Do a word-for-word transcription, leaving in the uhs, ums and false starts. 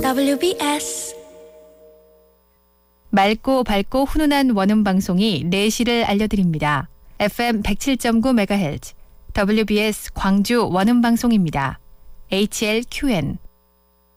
더블유비에스 맑고 밝고 훈훈한 원음 방송이 네 시를 알려드립니다. 에프엠 백칠 점 구 메가헤르츠 더블유비에스 광주 원음 방송입니다. 에이치엘큐엔